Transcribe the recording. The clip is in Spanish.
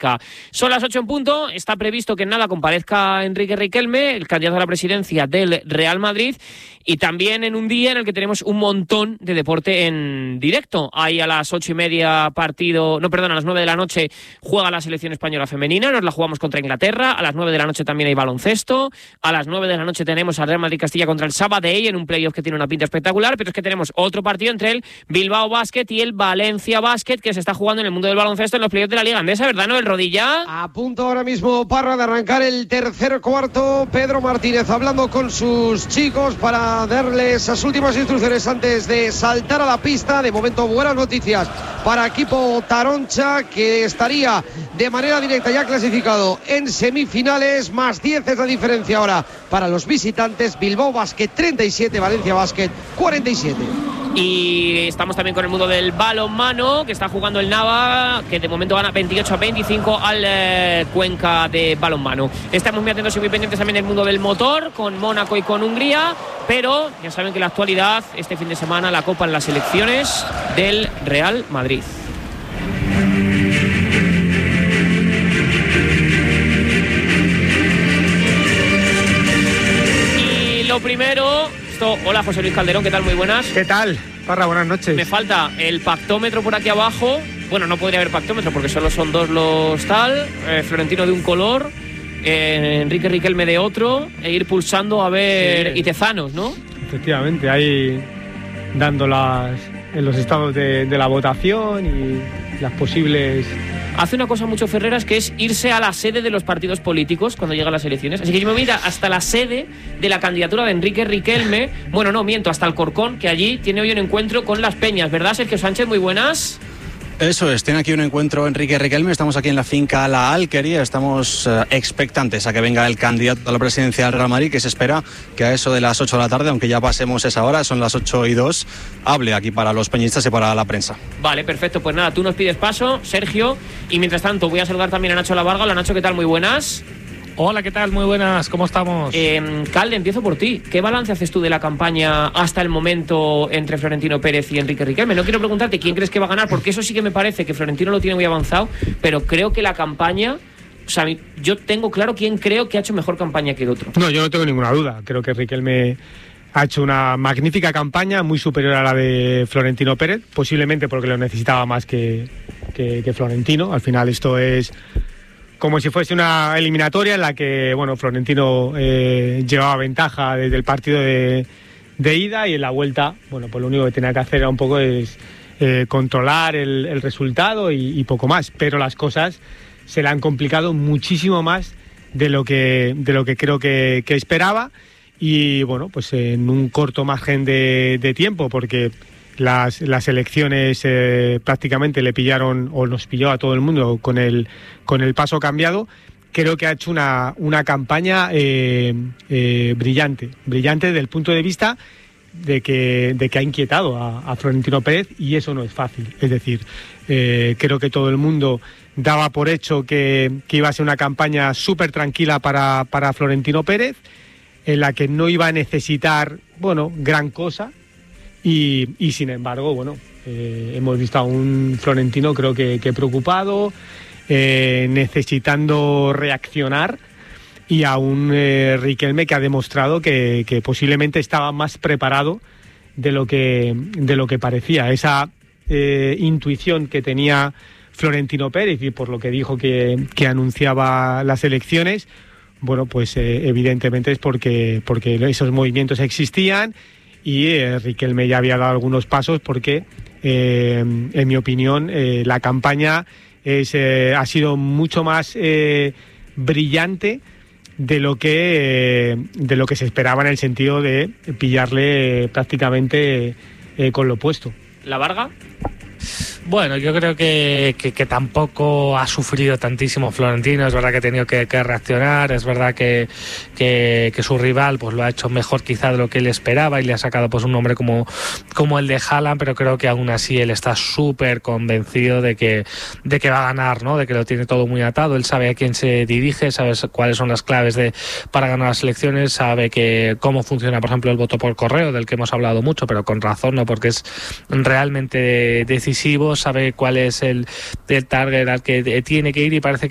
Marca. Son las 8 en punto, está previsto que en nada comparezca Enrique Riquelme, el candidato a la presidencia del Real Madrid, y también en un día en el que tenemos un montón de deporte en directo. Hay a las 8:30 a las 9 de la noche juega la selección española femenina, nos la jugamos contra Inglaterra. A las 9 de la noche también hay baloncesto. A las 9 de la noche tenemos al Real Madrid Castilla contra el Sabadell en un playoff que tiene una pinta espectacular, pero es que tenemos otro partido entre el Bilbao Basket y el Valencia Basket que se está jugando en el mundo del baloncesto en los playoffs de la Liga Andesa, ¿verdad, Noel Rodilla? A punto ahora mismo, Parra, de arrancar el tercer cuarto. Pedro Martínez hablando con sus chicos para darles esas últimas instrucciones antes de saltar a la pista. De momento, buenas noticias para equipo Taroncha, que estaría de manera directa ya clasificado en semifinales. Más 10 es la diferencia ahora para los visitantes. Bilbao Basket 37, Valencia Basket 47. Y estamos también con el mundo del balonmano, que está jugando el Nava, que de momento gana 28-25 al Cuenca de balonmano. Estamos muy atentos y muy pendientes también del mundo del motor, con Mónaco y con Hungría, pero ya saben que la actualidad, este fin de semana, la Copa en las selecciones del Real Madrid. Y lo primero... Hola, José Luis Calderón, ¿qué tal? Muy buenas. ¿Qué tal, Parra? Buenas noches. Me falta el pactómetro por aquí abajo. Bueno, no podría haber pactómetro porque solo son dos los tal. Florentino de un color, Enrique Riquelme de otro, e ir pulsando a ver Itezanos, ¿no? Efectivamente, ahí dando en los estados de la votación y las posibles... Hace una cosa mucho Ferreras, que es irse a la sede de los partidos políticos cuando llegan las elecciones. Así que yo me voy a ir hasta la sede de la candidatura de Enrique Riquelme. Bueno, no, miento, hasta el Corcón, que allí tiene hoy un encuentro con las Peñas, ¿verdad, Sergio Sánchez? Muy buenas. Eso es, tiene aquí un encuentro Enrique Riquelme. Estamos aquí en la finca La Alquería. Estamos expectantes a que venga el candidato a la presidencia del Real Madrid, que se espera que a eso de las 8 de la tarde, aunque ya pasemos esa hora, son las 8:02, hable aquí para los peñistas y para la prensa. Vale, perfecto. Pues nada, tú nos pides paso, Sergio, y mientras tanto voy a saludar también a Nacho Lavarga. Hola, Nacho, ¿qué tal? Muy buenas. Hola, ¿qué tal? Muy buenas, ¿cómo estamos? Calde, empiezo por ti. ¿Qué balance haces tú de la campaña hasta el momento entre Florentino Pérez y Enrique Riquelme? No quiero preguntarte quién crees que va a ganar, porque eso sí que me parece que Florentino lo tiene muy avanzado, pero creo que la campaña... O sea, yo tengo claro quién creo que ha hecho mejor campaña que el otro. No, yo no tengo ninguna duda. Creo que Riquelme ha hecho una magnífica campaña, muy superior a la de Florentino Pérez, posiblemente porque lo necesitaba más que Florentino. Al final esto es... como si fuese una eliminatoria en la que, bueno, Florentino llevaba ventaja desde el partido de ida, y en la vuelta, bueno, pues lo único que tenía que hacer era un poco controlar el resultado y poco más. Pero las cosas se le han complicado muchísimo más de lo que creo que esperaba, y bueno, pues en un corto margen de tiempo, porque las elecciones prácticamente le pillaron, o nos pilló a todo el mundo con el paso cambiado. Creo que ha hecho una campaña brillante desde el punto de vista de que ha inquietado a Florentino Pérez, y eso no es fácil. Es decir, creo que todo el mundo daba por hecho que iba a ser una campaña súper tranquila para Florentino Pérez, en la que no iba a necesitar, bueno, gran cosa. Y sin embargo, bueno, hemos visto a un Florentino, creo que preocupado, necesitando reaccionar, y a un Riquelme que ha demostrado que posiblemente estaba más preparado de lo que parecía. Esa intuición que tenía Florentino Pérez, y por lo que dijo que anunciaba las elecciones, bueno, pues evidentemente es porque esos movimientos existían. Y Riquelme ya había dado algunos pasos, porque en mi opinión la campaña ha sido mucho más brillante de lo que se esperaba, en el sentido de pillarle prácticamente con lo opuesto. ¿La Varga? Bueno, yo creo que tampoco ha sufrido tantísimo Florentino. Es verdad que ha tenido que reaccionar, es verdad que su rival pues lo ha hecho mejor quizá de lo que él esperaba, y le ha sacado pues un nombre como el de Haaland, pero creo que aún así él está súper convencido de que va a ganar, ¿no? De que lo tiene todo muy atado. Él sabe a quién se dirige, sabe cuáles son las claves para ganar las elecciones, sabe cómo funciona, por ejemplo, el voto por correo, del que hemos hablado mucho, pero con razón, ¿no? Porque es realmente decisivo, sabe cuál es el target al que tiene que ir, y parece que